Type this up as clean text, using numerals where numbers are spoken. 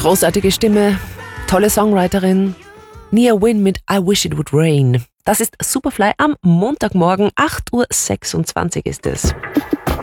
Großartige Stimme, tolle Songwriterin. Nia Wynn mit I Wish It Would Rain. Das ist Superfly am Montagmorgen, 8.26 Uhr ist es.